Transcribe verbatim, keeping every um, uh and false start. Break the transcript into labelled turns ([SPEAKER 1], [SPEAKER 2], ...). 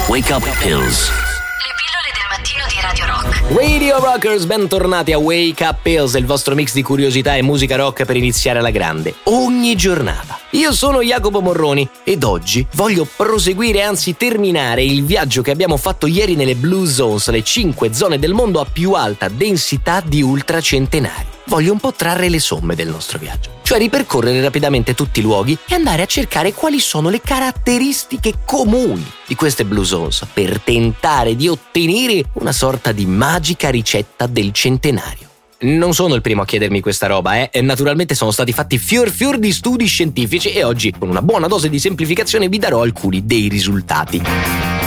[SPEAKER 1] Wake Up Pills.
[SPEAKER 2] Di Radio Rock.
[SPEAKER 3] Radio Rockers, bentornati a Wake Up Pills, il vostro mix di curiosità e musica rock per iniziare alla grande, ogni giornata. Io sono Jacopo Morroni ed oggi voglio proseguire, anzi terminare, il viaggio che abbiamo fatto ieri nelle Blue Zones, le cinque zone del mondo a più alta densità di ultracentenari. Voglio un po' trarre le somme del nostro viaggio, cioè ripercorrere rapidamente tutti i luoghi e andare a cercare quali sono le caratteristiche comuni di queste Blue Zones per tentare di ottenere una sorta di magica ricetta del centenario. Non sono il primo a chiedermi questa roba, eh? E naturalmente sono stati fatti fior fior di studi scientifici e oggi, con una buona dose di semplificazione, vi darò alcuni dei risultati.